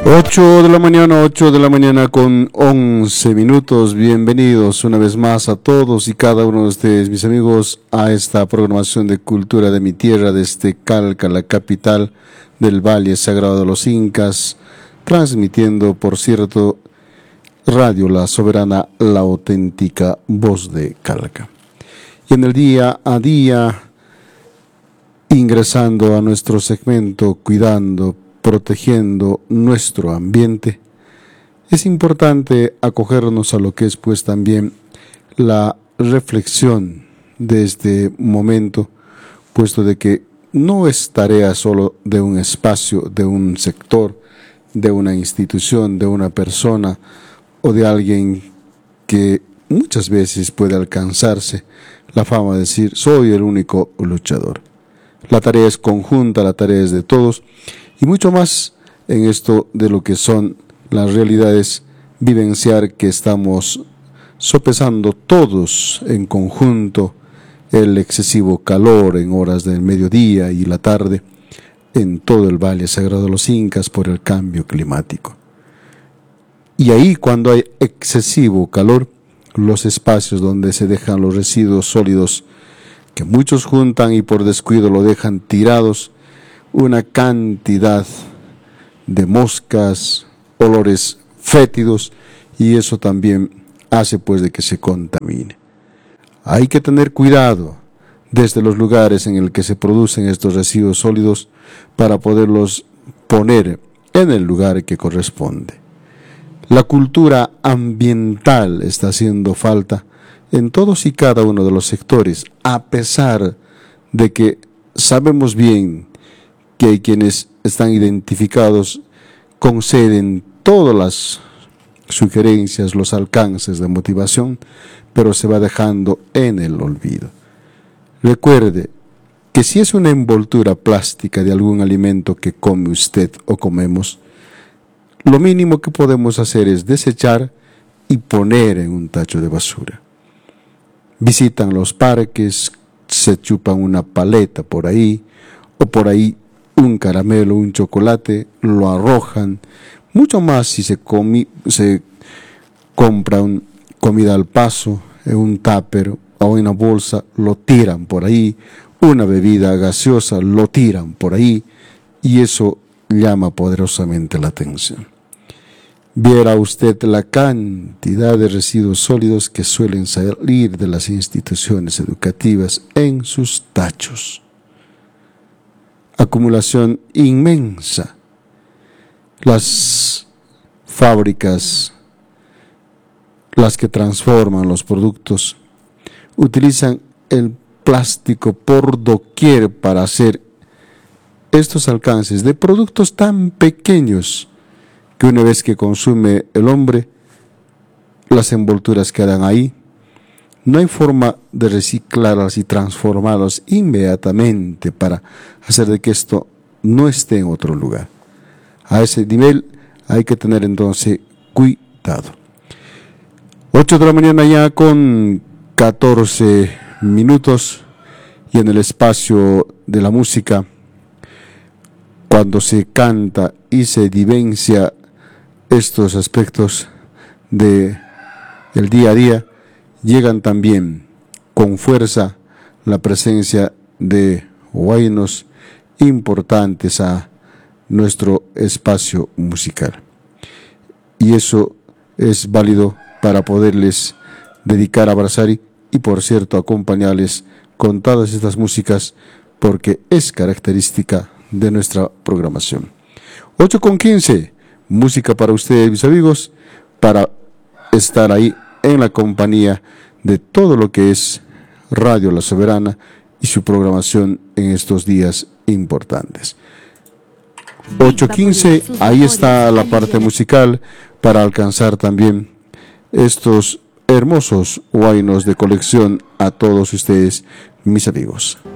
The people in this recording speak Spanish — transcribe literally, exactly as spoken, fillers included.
ocho de la mañana, ocho de la mañana con once minutos. Bienvenidos una vez más a todos y cada uno de ustedes, mis amigos, a esta programación de Cultura de mi Tierra desde Calca, la capital del Valle Sagrado de los Incas, transmitiendo, por cierto, Radio La Soberana, la auténtica voz de Calca. Y en el día a día, ingresando a nuestro segmento, cuidando, protegiendo nuestro ambiente, es importante acogernos a lo que es pues también la reflexión de este momento, puesto de que no es tarea solo de un espacio, de un sector, de una institución, de una persona o de alguien que muchas veces puede alcanzarse la fama de decir soy el único luchador. La tarea es conjunta, la tarea es de todos. Y mucho más en esto de lo que son las realidades, vivenciar que estamos sopesando todos en conjunto el excesivo calor en horas del mediodía y la tarde en todo el Valle Sagrado de los Incas por el cambio climático. Y ahí, cuando hay excesivo calor, los espacios donde se dejan los residuos sólidos que muchos juntan y por descuido lo dejan tirados, una cantidad de moscas, olores fétidos, y eso también hace pues de que se contamine. Hay que tener cuidado desde los lugares en el que se producen estos residuos sólidos para poderlos poner en el lugar que corresponde. La cultura ambiental está haciendo falta en todos y cada uno de los sectores, a pesar de que sabemos bien que hay quienes están identificados, conceden todas las sugerencias, los alcances de motivación, pero se va dejando en el olvido. Recuerde que si es una envoltura plástica de algún alimento que come usted o comemos, lo mínimo que podemos hacer es desechar y poner en un tacho de basura. Visitan los parques, se chupan una paleta por ahí, o por ahí un caramelo, un chocolate, lo arrojan. Mucho más si se, comi, se compra un, comida al paso, en un tupper o en una bolsa, lo tiran por ahí. Una bebida gaseosa, lo tiran por ahí. Y eso llama poderosamente la atención. Viera usted la cantidad de residuos sólidos que suelen salir de las instituciones educativas en sus tachos. Acumulación inmensa. Las fábricas, las que transforman los productos, utilizan el plástico por doquier para hacer estos alcances de productos tan pequeños que una vez que consume el hombre, las envolturas quedan ahí. No hay forma de reciclarlas y transformarlas inmediatamente para hacer de que esto no esté en otro lugar. A ese nivel hay que tener entonces cuidado. ocho de la mañana ya con catorce minutos, y en el espacio de la música, cuando se canta y se vivencia estos aspectos de el día a día, llegan también con fuerza la presencia de huaynos importantes a nuestro espacio musical. Y eso es válido para poderles dedicar, abrazar y, y por cierto, acompañarles con todas estas músicas, porque es característica de nuestra programación. ocho con quince, música para ustedes, mis amigos, para estar ahí en la compañía de todo lo que es Radio La Soberana y su programación en estos días importantes. ocho quince, ahí está la parte musical para alcanzar también estos hermosos huaynos de colección a todos ustedes, mis amigos.